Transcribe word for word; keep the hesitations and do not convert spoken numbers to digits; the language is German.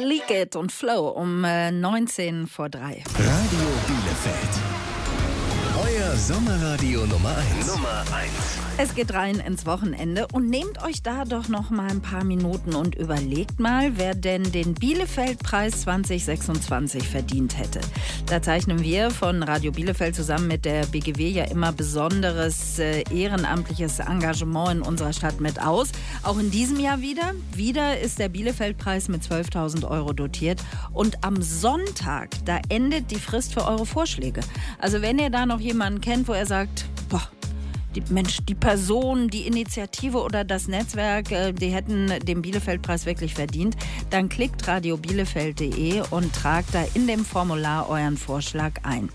Leak It und Flow um äh, neunzehn vor drei. Radio Bielefeld. Euer Sommerradio Nummer eins. Nummer eins. Es geht rein ins Wochenende und nehmt euch da doch noch mal ein paar Minuten und überlegt mal, wer denn den Bielefeld-Preis zwanzig sechsundzwanzig verdient hätte. Da zeichnen wir von Radio Bielefeld zusammen mit der B G W ja immer besonderes äh, ehrenamtliches Engagement in unserer Stadt mit aus. Auch in diesem Jahr wieder. Wieder ist der Bielefeld-Preis mit zwölftausend Euro dotiert. Und am Sonntag, da endet die Frist für eure Vorschläge. Also wenn ihr da noch jemanden kennt, wo er sagt, boah, Die, Mensch, die Person, die Initiative oder das Netzwerk, die hätten den Bielefeld-Preis wirklich verdient, dann klickt radiobielefeld punkt de und tragt da in dem Formular euren Vorschlag ein.